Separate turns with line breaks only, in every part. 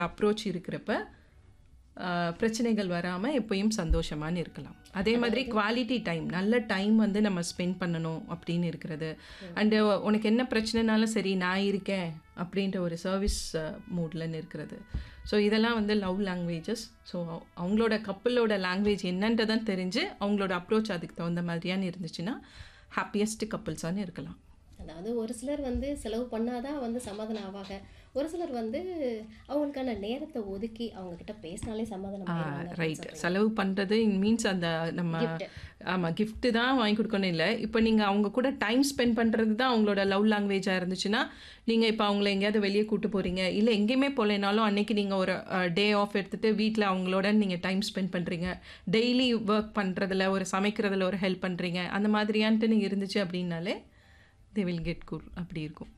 Approach இருக்கிறப்ப பிரச்சனைகள் வராமல் எப்பயும் சந்தோஷமான்னு இருக்கலாம். அதே மாதிரி குவாலிட்டி டைம், நல்ல டைம் வந்து நம்ம ஸ்பெண்ட் பண்ணணும் அப்படின்னு இருக்கிறது. அண்டு உனக்கு என்ன பிரச்சனைனாலும் சரி நான் இருக்கேன் அப்படின்ற ஒரு சர்வீஸ் மூட்லன்னு இருக்கிறது. ஸோ இதெல்லாம் வந்து லவ் லாங்குவேஜஸ். ஸோ அவங்களோட கப்பலோட லாங்குவேஜ் என்னன்றதான் தெரிஞ்சு அவங்களோட அப்ரோச் அதுக்கு தகுந்த மாதிரியான்னு இருந்துச்சுன்னா ஹாப்பியஸ்ட் கப்புள்ஸான்னு இருக்கலாம்.
அதாவது ஒரு சிலர் வந்து செலவு பண்ணாதான் வந்து சமாதானம் ஆவாங்க. ஒரு சிலர் வந்து அவங்களுக்கான நேரத்தை ஒதுக்கி அவங்க கிட்ட பேசினாலே சமாதானம் ஆயிடுவாங்க.
ரைட். செலவு பண்ணுறது மீன்ஸ் அந்த நம்ம ஆமாம் கிஃப்ட்டு தான் வாங்கி கொடுக்கணும் இல்லை. இப்போ நீங்கள் அவங்க கூட டைம் ஸ்பெண்ட் பண்ணுறது தான் அவங்களோட லவ் லாங்குவேஜாக இருந்துச்சுன்னா நீங்கள் இப்போ அவங்கள எங்கேயாவது வெளியே கூட்டு போகிறீங்க, இல்லை எங்கேயுமே போகலைனாலும் அன்றைக்கி நீங்கள் ஒரு டே ஆஃப் எடுத்துகிட்டு வீட்டில் அவங்களோட நீங்கள் டைம் ஸ்பெண்ட் பண்ணுறீங்க, டெய்லி ஒர்க் பண்ணுறதுல ஒரு சமைக்கிறதுல ஒரு ஹெல்ப் பண்ணுறீங்க, அந்த மாதிரியான்ட்டு நீங்கள் இருந்துச்சு அப்படின்னாலே they will get good அப்படி இருக்கும்.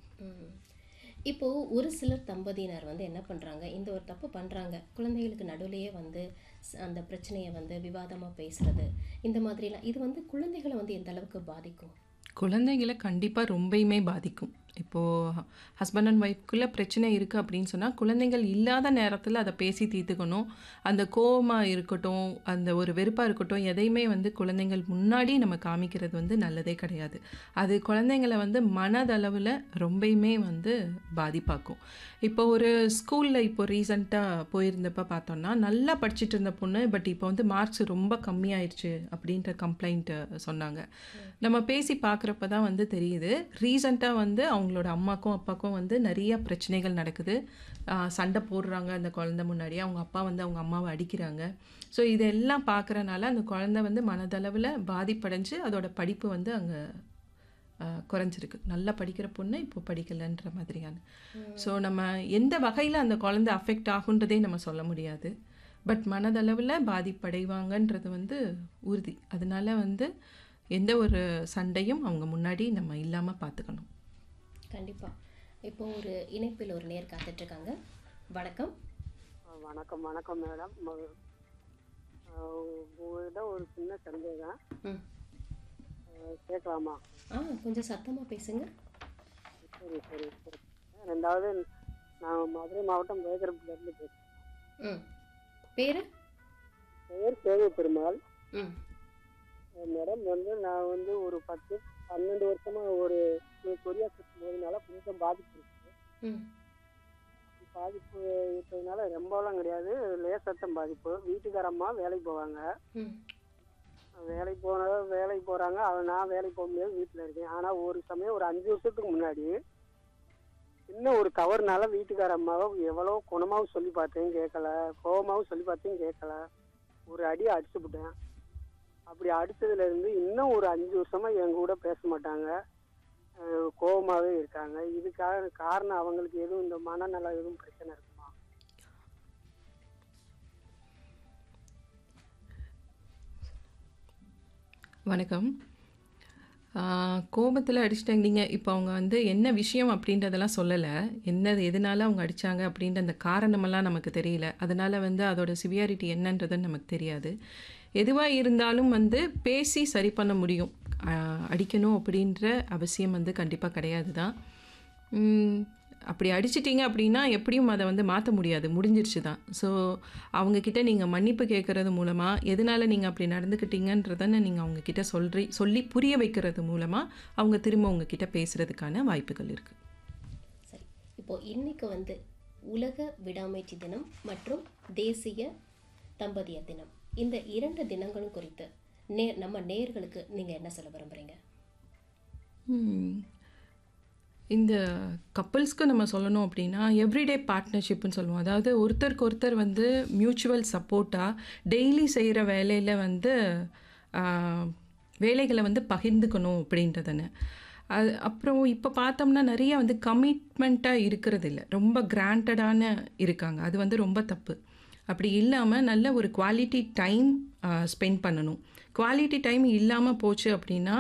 இப்போது ஒரு சிலர் தம்பதியினர் வந்து என்ன பண்ணுறாங்க, இந்த ஒரு தப்பு பண்ணுறாங்க, குழந்தைகளுக்கு நடுவுலையே வந்து அந்த பிரச்சனையை வந்து விவாதமாக பேசுகிறது, இந்த மாதிரிலாம் இது வந்து குழந்தைகளை வந்து எந்த அளவுக்கு பாதிக்கும்?
குழந்தைகளை கண்டிப்பாக ரொம்பயுமே பாதிக்கும். இப்போது ஹஸ்பண்ட் அண்ட் ஒய்ஃப்குள்ளே பிரச்சனை இருக்குது அப்படின்னு சொன்னால் குழந்தைகள் இல்லாத நேரத்தில் அதை பேசி தீர்த்துக்கணும். அந்த கோவமாக இருக்கட்டும், அந்த ஒரு வெறுப்பாக இருக்கட்டும், எதையுமே வந்து குழந்தைகள் முன்னாடி நம்ம காமிக்கிறது வந்து நல்லதே கிடையாது. அது குழந்தைங்களை வந்து மனதளவில் ரொம்பயுமே வந்து பாதிப்பாக்கும். இப்போ ஒரு ஸ்கூலில் இப்போ ரீசண்டாக போயிருந்தப்போ பார்த்தோம்னா நல்லா படிச்சுட்டு இருந்த பொண்ணு பட் இப்போ வந்து மார்க்ஸ் ரொம்ப கம்மியாயிடுச்சு அப்படின்ற கம்ப்ளைண்ட்டு சொன்னாங்க. நம்ம பேசி பார்க்குறப்ப தான் வந்து தெரியுது, ரீசண்டாக வந்து அவங்களோட அம்மாக்கும் அப்பாவுக்கும் வந்து நிறைய பிரச்சனைகள் நடக்குது. சண்டை போடுறாங்க அந்த குழந்தை முன்னாடியே, அவங்க அப்பா வந்து அவங்க அம்மாவை அடிக்கிறாங்க. ஸோ இதெல்லாம் பார்க்குறனால அந்த குழந்தை வந்து மனதளவில் பாதிப்படைஞ்சு அதோட படிப்பு வந்து அங்கே குறைஞ்சிருக்கு. நல்லா படிக்கிற பொண்ணு இப்போ படிக்கலைன்ற மாதிரியான. ஸோ நம்ம எந்த வகையில் அந்த குழந்தை அஃபெக்ட் ஆகுன்றதே நம்ம சொல்ல முடியாது. பட் மனதளவில் பாதிப்படைவாங்கன்றது வந்து உறுதி. அதனால வந்து எந்த ஒரு சண்டையும் அவங்க முன்னாடி நம்ம இல்லாமல் பார்த்துக்கணும்.
கண்டிப்பாக. இப்போ ஒரு இணைப்பில் ஒரு நேர் காத்துட்ருக்காங்க. வணக்கம்.
வணக்கம். வணக்கம் மேடம். உங்கள்கிட்ட ஒரு சின்ன சந்தேகம் கேட்கலாமா?
கொஞ்சம் சத்தமாக பேசுங்க.
சரி சரி சரி. ரெண்டாவது நான் மதுரை மாவட்டம் வேகரப்புலேருந்து பேசுகிறேன்.
பேர்
சேவை பெருமாள். மேடம் வந்து நான் வந்து ஒரு 10-12 வருஷமாக ஒரு சொரியாசிஸ் போகிறதுனால கொஞ்சம் பாதிப்பு இருக்குது. பாதிப்பு இருக்கிறதுனால ரொம்பலாம் கிடையாது, லேசத்தம் பாதிப்பு. வீட்டுக்காரம்மா வேலைக்கு போவாங்க, வேலைக்கு போகிறாங்க. நான் வேலைக்கு போக முடியாது, வீட்டில் இருக்கேன். ஆனால் ஒரு சமயம் ஒரு 5 வருஷத்துக்கு முன்னாடி இன்னும் ஒரு கவர்னால வீட்டுக்கார அம்மாவை எவ்வளோ குணமாகவும் சொல்லி பார்த்தேன் கேட்கல, கோபமாகவும் சொல்லி பார்த்தேன் கேட்கல, ஒரு அடி அடிச்சுவிட்டேன். அப்படி அடித்ததுலேருந்து இன்னும் ஒரு 5 வருஷமாக என் கூட பேச மாட்டாங்க, கோபமாகவே இருக்காங்க. இதுக்காக காரணம் அவங்களுக்கு எதுவும் இந்த மனநல எதுவும் பிரச்சனை இருக்குமா?
வணக்கம். கோபத்தில் அடிச்சிட்டாங்க நீங்கள். இப்போ அவங்க வந்து என்ன விஷயம் அப்படின்றதெல்லாம் சொல்லலை, எதனால அவங்க அடித்தாங்க அப்படின்ற அந்த காரணமெல்லாம் நமக்கு தெரியல. அதனால் வந்து அதோட சிவியாரிட்டி என்னன்றதுன்னு நமக்கு தெரியாது. எதுவாக இருந்தாலும் வந்து பேசி சரி பண்ண முடியும். அடிக்கணும் அப்படின்ற அவசியம் வந்து கண்டிப்பாக கிடையாது தான். அப்படி அடிச்சிட்டிங்க அப்படின்னா எப்படியும் அதை வந்து மாற்ற முடியாது, முடிஞ்சிருச்சு தான். ஸோ அவங்கக்கிட்ட நீங்கள் மன்னிப்பு கேட்குறது மூலமாக எதனால் நீங்கள் அப்படி நடந்துக்கிட்டீங்கன்றதானே நீங்கள் அவங்கக்கிட்ட சொல்லி புரிய வைக்கிறது மூலமாக அவங்க திரும்ப உங்ககிட்ட பேசுகிறதுக்கான வாய்ப்புகள் இருக்குது.
சரி, இப்போது இன்றைக்கி வந்து உலக விடாமுயற்சி தினம் மற்றும் தேசிய தம்பதியர் தினம், இந்த 2 தினங்களும் குறித்து நம்ம நேயர்களுக்கு நீங்கள் என்ன சொல்ல விரும்புகிறீங்க?
இந்த கப்புள்ஸ்க்கு நம்ம சொல்லணும் அப்படின்னா எவ்ரிடே பார்ட்னர்ஷிப்னு சொல்லுவோம். அதாவது ஒருத்தருக்கு ஒருத்தர் வந்து மியூச்சுவல் சப்போர்ட்டாக டெய்லி செய்கிற வேலையில் வந்து வேலைகளை வந்து பகிர்ந்துக்கணும் அப்படின்றதுன்னு. அப்புறம் இப்போ பார்த்தோம்னா நிறைய வந்து கமிட்மெண்ட்டாக இருக்கிறது இல்லை, ரொம்ப கிராண்டடான இருக்காங்க. அது வந்து ரொம்ப தப்பு. அப்படி இல்லாமல் நல்ல ஒரு குவாலிட்டி டைம் ஸ்பெண்ட் பண்ணணும். குவாலிட்டி டைம் இல்லாமல் போச்சு அப்படின்னா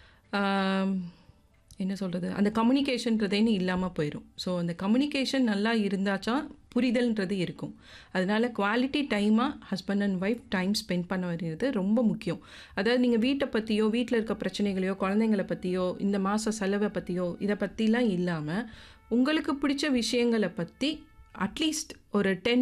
என்ன சொல்கிறது, அந்த கம்யூனிகேஷன்றதேன்னு இல்லாமல் போயிடும். ஸோ அந்த கம்யூனிகேஷன் நல்லா இருந்தாச்சா புரிதல்ன்றது இருக்கும். அதனால் குவாலிட்டி டைமாக husband and wife time spend பண்ண வேண்டியது ரொம்ப முக்கியம். அதாவது நீங்கள் வீட்டை பற்றியோ வீட்டில் இருக்க பிரச்சனைகளையோ குழந்தைங்களை பற்றியோ இந்த மாத செலவை பற்றியோ இதை பற்றிலாம் இல்லாமல் உங்களுக்கு பிடிச்ச விஷயங்களை பற்றி அட்லீஸ்ட் ஒரு 10